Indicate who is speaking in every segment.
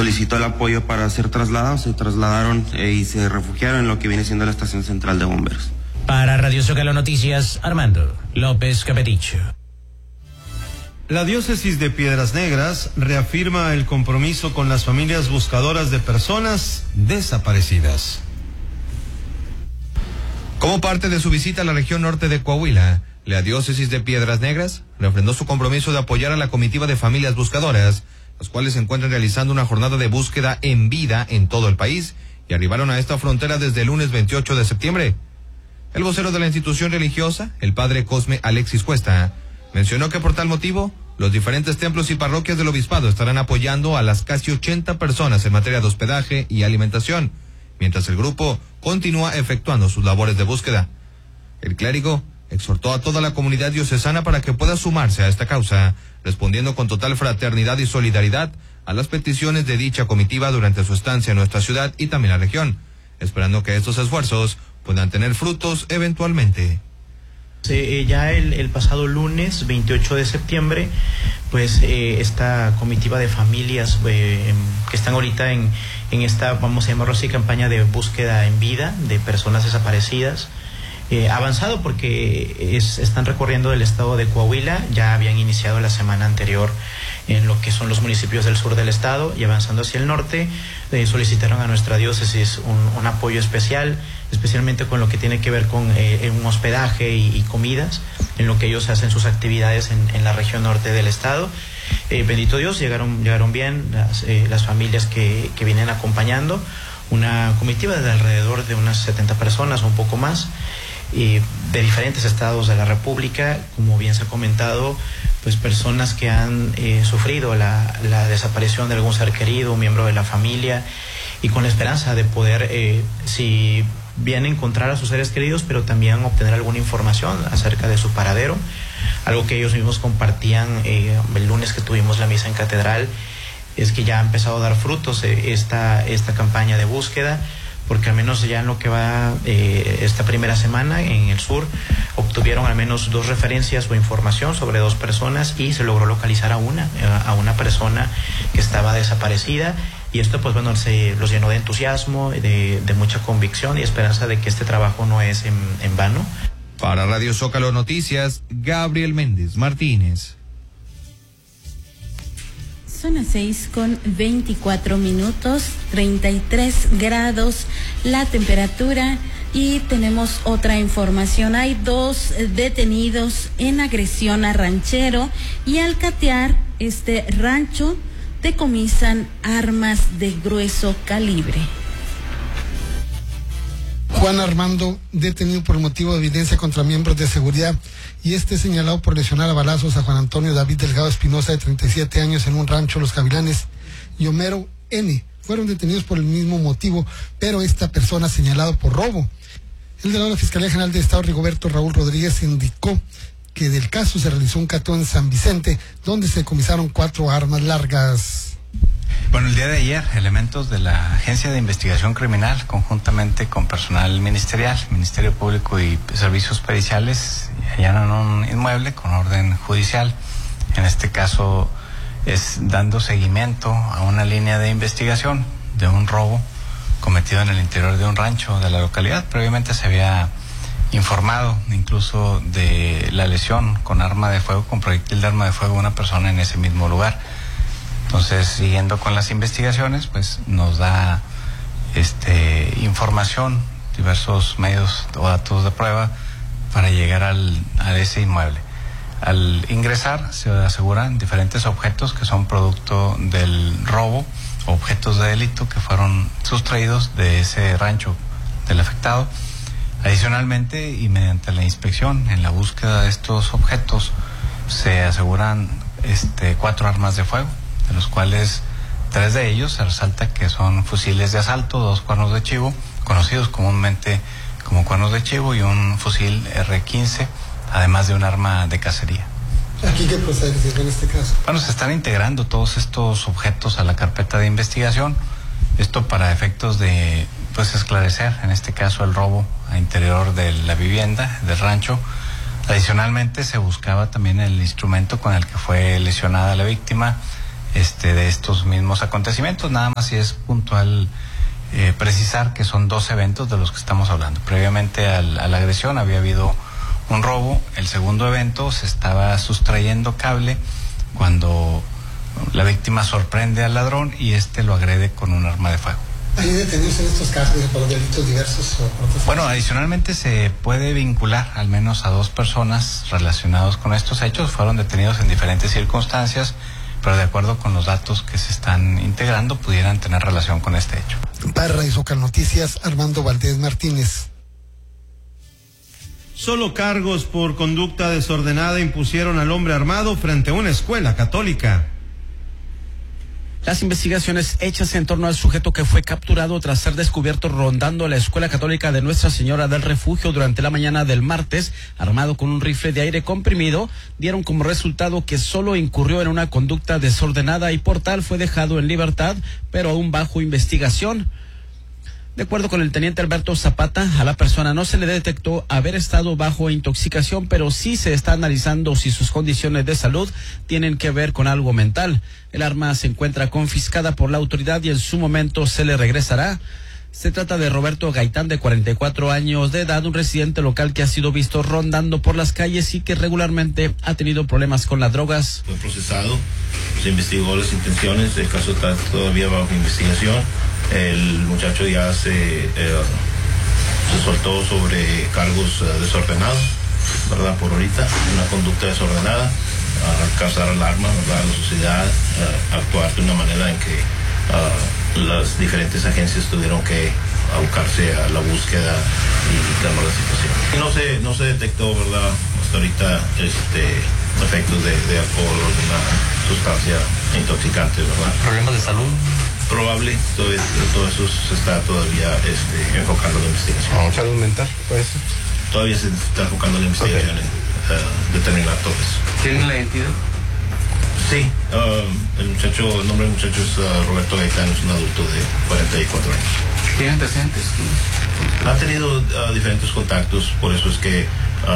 Speaker 1: solicitó el apoyo para ser trasladados, se trasladaron y se refugiaron en lo que viene siendo la estación central de bomberos.
Speaker 2: Para Radio Zócalo Noticias, Armando López Capeticho.
Speaker 3: La diócesis de Piedras Negras reafirma el compromiso con las familias buscadoras de personas desaparecidas.
Speaker 4: Como parte de su visita a la región norte de Coahuila, la diócesis de Piedras Negras refrendó su compromiso de apoyar a la comitiva de familias buscadoras, las cuales se encuentran realizando una jornada de búsqueda en vida en todo el país y arribaron a esta frontera desde el lunes 28 de septiembre. El vocero de la institución religiosa, el padre Cosme Alexis Cuesta, mencionó que por tal motivo, los diferentes templos y parroquias del obispado estarán apoyando a las casi 80 personas en materia de hospedaje y alimentación, mientras el grupo continúa efectuando sus labores de búsqueda. El clérigo exhortó a toda la comunidad diocesana para que pueda sumarse a esta causa, respondiendo con total fraternidad y solidaridad a las peticiones de dicha comitiva durante su estancia en nuestra ciudad y también la región, esperando que estos esfuerzos puedan tener frutos eventualmente.
Speaker 5: Ya el pasado lunes 28 de septiembre, pues esta comitiva de familias que están ahorita en esta, vamos a llamarlo así, campaña de búsqueda en vida de personas desaparecidas, avanzado porque están recorriendo el estado de Coahuila, ya habían iniciado la semana anterior en lo que son los municipios del sur del estado y avanzando hacia el norte, solicitaron a nuestra diócesis un apoyo especial, especialmente con lo que tiene que ver con un hospedaje y comidas, en lo que ellos hacen sus actividades en la región norte del estado. Bendito Dios, llegaron bien las familias que vienen acompañando, una comitiva de alrededor de unas 70 personas o un poco más, de diferentes estados de la República, como bien se ha comentado, pues personas que han sufrido la desaparición de algún ser querido, un miembro de la familia, y con la esperanza de poder, si bien encontrar a sus seres queridos, pero también obtener alguna información acerca de su paradero, algo que ellos mismos compartían el lunes que tuvimos la misa en catedral, es que ya ha empezado a dar frutos esta campaña de búsqueda, porque al menos ya en lo que va esta primera semana en el sur obtuvieron al menos 2 referencias o información sobre 2 personas y se logró localizar a una persona que estaba desaparecida, y esto pues bueno los llenó de entusiasmo, de mucha convicción y esperanza de que este trabajo no es en vano.
Speaker 4: Para Radio Zócalo Noticias, Gabriel Méndez Martínez.
Speaker 6: Son las 6:24, 33 grados la temperatura, y tenemos otra información. Hay 2 detenidos en agresión a ranchero, y al catear este rancho decomisan armas de grueso calibre.
Speaker 7: Juan Armando, detenido por motivo de evidencia contra miembros de seguridad, y señalado por lesionar a balazos a Juan Antonio David Delgado Espinosa, de 37 años, en un rancho Los Gavilanes, y Homero N. fueron detenidos por el mismo motivo, pero esta persona señalado por robo. El delegado de la Fiscalía General de Estado, Rigoberto Raúl Rodríguez, indicó que del caso se realizó un cateo en San Vicente, donde se decomisaron 4 armas largas.
Speaker 8: Bueno, el día de ayer, elementos de la Agencia de Investigación Criminal, conjuntamente con personal ministerial, Ministerio Público y Servicios Periciales, allanan un inmueble con orden judicial. En este caso es dando seguimiento a una línea de investigación de un robo cometido en el interior de un rancho de la localidad. Previamente se había informado incluso de la lesión con arma de fuego, con proyectil de arma de fuego, a una persona en ese mismo lugar. Entonces, siguiendo con las investigaciones, pues nos da información, diversos medios o datos de prueba para llegar a ese inmueble. Al ingresar se aseguran diferentes objetos que son producto del robo, objetos de delito que fueron sustraídos de ese rancho del afectado. Adicionalmente, y mediante la inspección en la búsqueda de estos objetos, se aseguran 4 armas de fuego, de los cuales 3 de ellos se resalta que son fusiles de asalto, 2 cuernos de chivo, conocidos comúnmente como cuernos de chivo, y un fusil R-15, además de un arma de cacería.
Speaker 7: ¿Aquí qué procede en este caso?
Speaker 8: Bueno, se están integrando todos estos objetos a la carpeta de investigación, esto para efectos de esclarecer, en este caso, el robo a interior de la vivienda, del rancho. Adicionalmente, se buscaba también el instrumento con el que fue lesionada la víctima, de estos mismos acontecimientos. Nada más si es puntual precisar que son 2 eventos de los que estamos hablando. Previamente a la agresión había habido un robo. El segundo evento se estaba sustrayendo cable cuando la víctima sorprende al ladrón y lo agrede con un arma de fuego.
Speaker 7: ¿Hay detenidos en estos casos por delitos diversos?
Speaker 8: Bueno, adicionalmente se puede vincular al menos a 2 personas relacionados con estos hechos. Fueron detenidos en diferentes circunstancias, pero de acuerdo con los datos que se están integrando, pudieran tener relación con este hecho.
Speaker 7: Para Radio Zócalo Noticias, Armando Valdés Martínez.
Speaker 3: Solo cargos por conducta desordenada impusieron al hombre armado frente a una escuela católica.
Speaker 9: Las investigaciones hechas en torno al sujeto que fue capturado tras ser descubierto rondando la Escuela Católica de Nuestra Señora del Refugio durante la mañana del martes, armado con un rifle de aire comprimido, dieron como resultado que solo incurrió en una conducta desordenada y por tal fue dejado en libertad, pero aún bajo investigación. De acuerdo con el teniente Alberto Zapata, a la persona no se le detectó haber estado bajo intoxicación, pero sí se está analizando si sus condiciones de salud tienen que ver con algo mental. El arma se encuentra confiscada por la autoridad y en su momento se le regresará. Se trata de Roberto Gaitán, de 44 años de edad, un residente local que ha sido visto rondando por las calles y que regularmente ha tenido problemas con las drogas.
Speaker 10: Fue procesado, se investigó las intenciones, el caso está todavía bajo investigación. El muchacho ya se soltó sobre cargos desordenados, ¿verdad? Por ahorita, una conducta desordenada, causar alarma, ¿verdad? A la sociedad, actuar de una manera en que las diferentes agencias tuvieron que abocarse a la búsqueda y calmar la situación. No se detectó, ¿verdad? Hasta ahorita efectos de alcohol o de una sustancia intoxicante, ¿verdad?
Speaker 11: ¿Problemas de salud?
Speaker 10: Probable, todo eso se está todavía enfocando la investigación.
Speaker 11: ¿Salud mental? ¿Puede ser?
Speaker 10: Todavía se está enfocando la investigación en determinar todo eso.
Speaker 11: ¿Tienen la identidad?
Speaker 10: Sí, el nombre del muchacho es Roberto Gaitán, es un adulto de 44 años.
Speaker 11: ¿Tiene antecedentes?
Speaker 10: Ha tenido diferentes contactos, por eso es que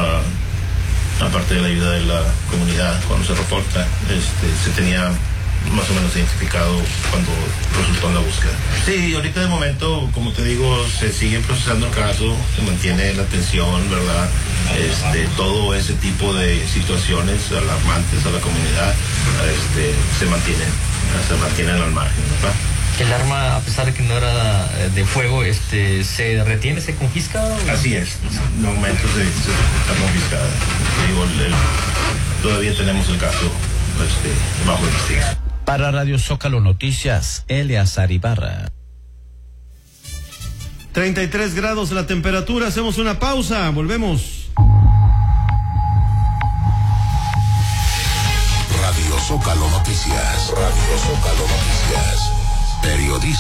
Speaker 10: aparte de la ayuda de la comunidad, cuando se reporta, se tenía más o menos identificado cuando resultó en la búsqueda. Sí, ahorita de momento, como te digo, se sigue procesando el caso, se mantiene la atención, ¿verdad? Todo ese tipo de situaciones alarmantes a la comunidad se mantienen al margen, ¿verdad?
Speaker 11: ¿El arma, a pesar de que no era de fuego, se retiene, se confisca?
Speaker 10: Así es, en el momento está confiscada. Digo, todavía tenemos el caso bajo investigación.
Speaker 9: Para Radio Zócalo Noticias, Eleazar Ibarra.
Speaker 3: 33 grados la temperatura, hacemos una pausa, volvemos.
Speaker 12: Radio Zócalo Noticias. Radio Zócalo Noticias. Periodismo.